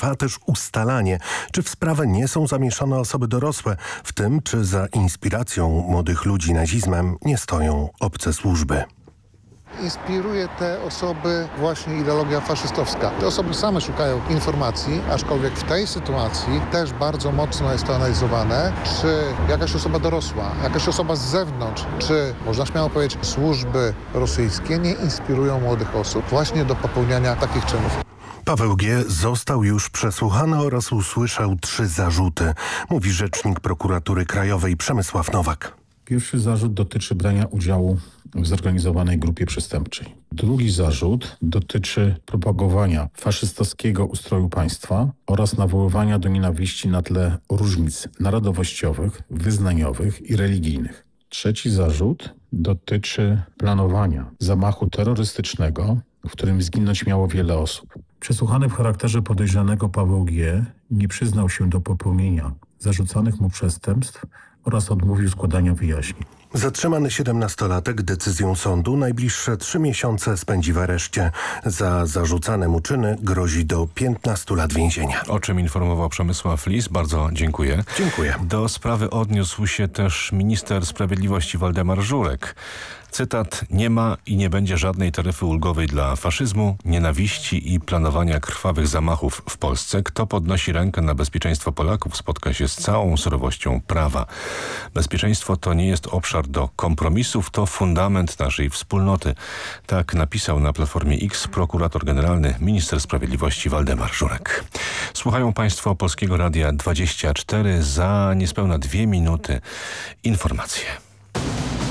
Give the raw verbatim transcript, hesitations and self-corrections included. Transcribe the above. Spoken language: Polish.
Trwa też ustalanie, czy w sprawę nie są zamieszane osoby dorosłe, w tym czy za inspiracją młodych ludzi nazizmem nie stoją obce służby. Inspiruje te osoby właśnie ideologia faszystowska. Te osoby same szukają informacji, aczkolwiek w tej sytuacji też bardzo mocno jest to analizowane, czy jakaś osoba dorosła, jakaś osoba z zewnątrz, czy można śmiało powiedzieć służby rosyjskie nie inspirują młodych osób właśnie do popełniania takich czynów. Paweł G. został już przesłuchany oraz usłyszał trzy zarzuty, mówi rzecznik Prokuratury Krajowej Przemysław Nowak. Pierwszy zarzut dotyczy brania udziału w zorganizowanej grupie przestępczej. Drugi zarzut dotyczy propagowania faszystowskiego ustroju państwa oraz nawoływania do nienawiści na tle różnic narodowościowych, wyznaniowych i religijnych. Trzeci zarzut dotyczy planowania zamachu terrorystycznego, w którym zginąć miało wiele osób. Przesłuchany w charakterze podejrzanego Paweł G. nie przyznał się do popełnienia zarzucanych mu przestępstw oraz odmówił składania wyjaśnień. Zatrzymany siedemnastolatek decyzją sądu najbliższe trzy miesiące spędzi w areszcie. Za zarzucane mu czyny grozi do piętnastu lat więzienia. O czym informował Przemysław Lis. Bardzo dziękuję. Dziękuję. Do sprawy odniósł się też minister sprawiedliwości Waldemar Żurek. Cytat: nie ma i nie będzie żadnej taryfy ulgowej dla faszyzmu, nienawiści i planowania krwawych zamachów w Polsce. Kto podnosi rękę na bezpieczeństwo Polaków, spotka się z całą surowością prawa. Bezpieczeństwo to nie jest obszar do kompromisów, to fundament naszej wspólnoty. Tak napisał na Platformie X prokurator generalny, minister sprawiedliwości Waldemar Żurek. Słuchają Państwo Polskiego Radia dwadzieścia cztery. Za niespełna dwie minuty informacje.